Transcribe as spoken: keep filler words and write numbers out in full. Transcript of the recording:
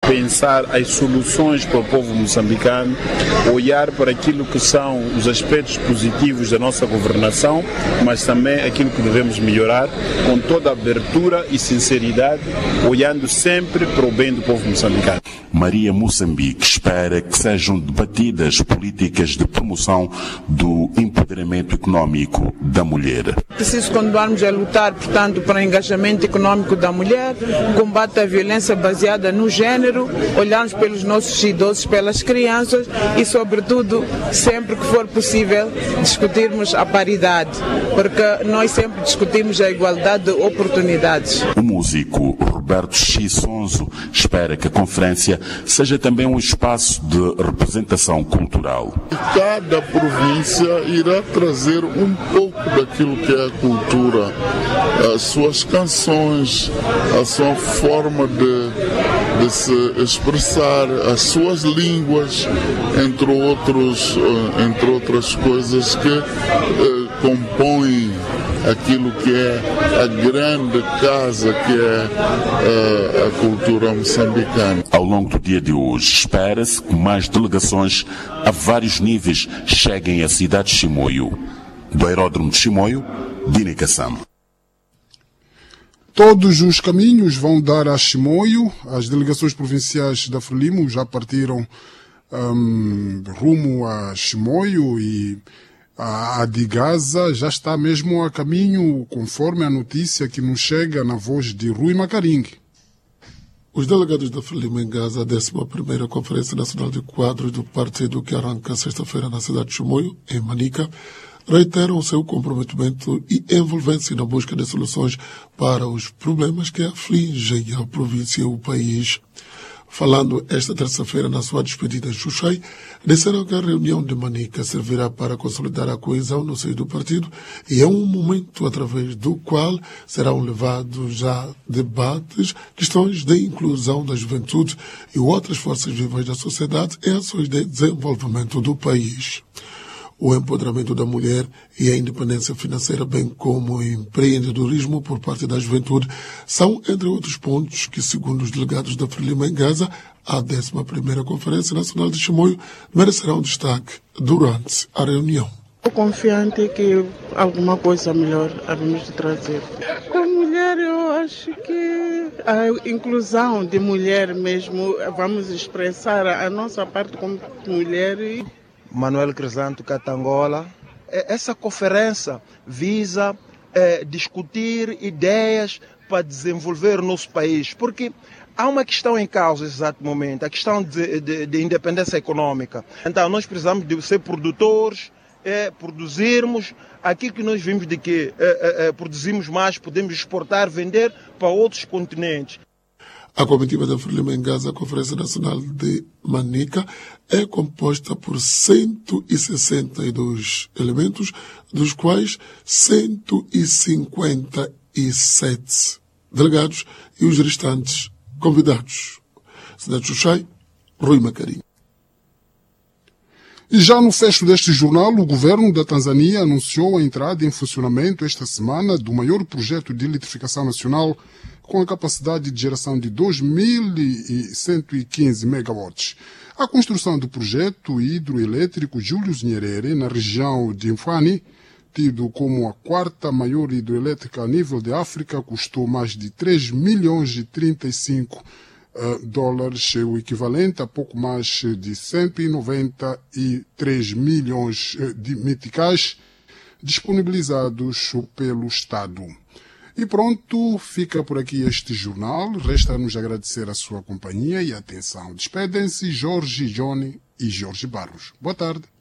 Pensar as soluções para o povo moçambicano, olhar para aquilo que são os aspectos positivos da nossa governação, mas também aquilo que devemos melhorar, com toda a abertura e sinceridade, olhando sempre para o bem do povo moçambicano. Maria Moçambique espera que sejam debatidas políticas de promoção do empoderamento econômico da mulher. Preciso continuarmos a lutar, portanto, para o engajamento econômico da mulher, combate à violência baseada no género, olharmos pelos nossos idosos, pelas crianças e, sobretudo, sempre que for possível, discutirmos a paridade, porque nós sempre discutimos a igualdade de oportunidades. O músico Roberto Chissonzo espera que a conferência seja também um espaço de representação cultural. Cada província irá trazer um pouco daquilo que é a cultura, as suas canções, a sua forma de, de se expressar, as suas línguas, entre outros, entre outras coisas que eh, compõem aquilo que é a grande casa que é uh, a cultura moçambicana. Ao longo do dia de hoje, espera-se que mais delegações a vários níveis cheguem à cidade de Chimoio. Do aeródromo de Chimoio, Dini Kassam. Todos os caminhos vão dar a Chimoio. As delegações provinciais da Frelimo já partiram um, rumo a Chimoio e a de Gaza já está mesmo a caminho, conforme a notícia que nos chega na voz de Rui Macaringue. Os delegados da Frelimo em Gaza, a décima primeira Conferência Nacional de Quadros do partido que arranca sexta-feira na cidade de Chimoio, em Manica, reiteram o seu comprometimento e envolvência na busca de soluções para os problemas que afligem a província e o país. Falando esta terça-feira na sua despedida em Xuxai, disseram que a reunião de Manica servirá para consolidar a coesão no seio do partido e é um momento através do qual serão levados a debates, questões de inclusão da juventude e outras forças vivas da sociedade em ações de desenvolvimento do país. O empoderamento da mulher e a independência financeira, bem como o empreendedorismo por parte da juventude, são, entre outros pontos, que, segundo os delegados da Frelimo em Gaza, a décima primeira Conferência Nacional de Chimoio merecerão destaque durante a reunião. Estou confiante que alguma coisa melhor havemos de trazer. Com a mulher, eu acho que a inclusão de mulher mesmo, vamos expressar a nossa parte como mulher. E Manuel Crisanto Catangola. Essa conferência visa é, discutir ideias para desenvolver o nosso país, porque há uma questão em causa nesse exato momento, a questão de, de, de independência econômica. Então nós precisamos de ser produtores, é, produzirmos aquilo que nós vimos de que é, é, produzimos mais, podemos exportar, vender para outros continentes. A comitiva da Frelimo em Gaza, a Conferência Nacional de Manica, é composta por cento e sessenta e dois elementos, dos quais cento e cinquenta e sete delegados e os restantes convidados. Cidade de Xuxai, Rui Macarinho. E já no fecho deste jornal, o governo da Tanzânia anunciou a entrada em funcionamento esta semana do maior projeto de eletrificação nacional com a capacidade de geração de dois mil cento e quinze megawatts. A construção do projeto hidroelétrico Julius Nyerere, na região de Mfwani, tido como a quarta maior hidroelétrica a nível de África, custou mais de três milhões e trinta e cinco uh, dólares, o equivalente a pouco mais de cento e noventa e três milhões de meticais disponibilizados pelo Estado. E pronto, fica por aqui este jornal. Resta-nos agradecer a sua companhia e atenção. Despedem-se Jorge Johnny e Jorge Barros. Boa tarde.